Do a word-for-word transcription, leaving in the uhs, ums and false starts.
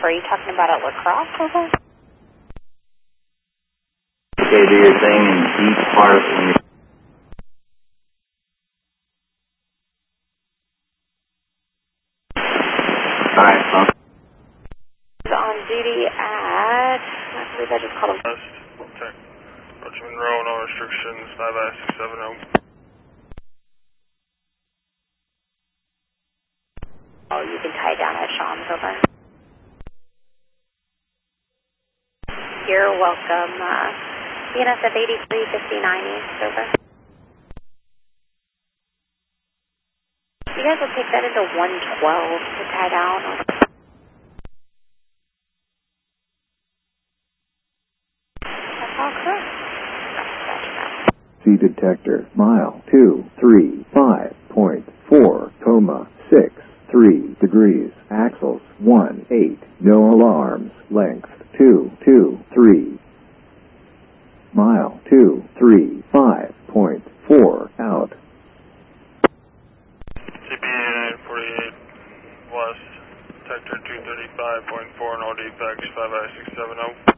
Are you talking about at La Crosse, over? Okay, do your thing and keep quiet when you... Alright, huh? On duty at... I believe I just called him. Okay. Roger Monroe, no restrictions, five I six seven oh. Oh, you can tie down at Sean's, over. You're welcome. Uh, B N S F eighty-three fifty-nine East, over. You guys will take that into one twelve to tie down, over. That's all correct. C detector, mile two three five point four, coma six three degrees, axles one eight, no alarms, length two two three, mile two three five point four, out. C P A nine forty-eight West, detector two thirty-five point four, no defects, five I six seven oh.